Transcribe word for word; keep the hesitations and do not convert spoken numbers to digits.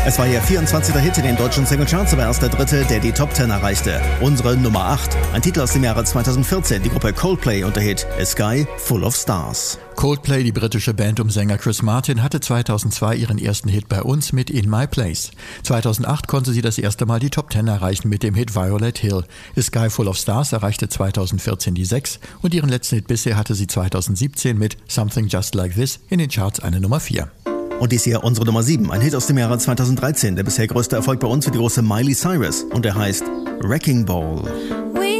Es war ihr vierundzwanzigster Hit in den deutschen Singlecharts, aber erst der dritte, der die Top zehn erreichte. Unsere Nummer acht. Ein Titel aus dem Jahre zweitausendvierzehn, die Gruppe Coldplay und der Hit A Sky Full of Stars. Coldplay, die britische Band um Sänger Chris Martin, hatte zweitausendzwei ihren ersten Hit bei uns mit In My Place. zweitausendacht konnte sie das erste Mal die Top zehn erreichen mit dem Hit Violet Hill. A Sky Full of Stars erreichte zweitausendvierzehn die sechs und ihren letzten Hit bisher hatte sie zweitausendsiebzehn mit Something Just Like This in den Charts eine Nummer vier. Und dies hier unsere Nummer sieben, ein Hit aus dem Jahre zweitausenddreizehn, der bisher größte Erfolg bei uns für die große Miley Cyrus und der heißt Wrecking Ball.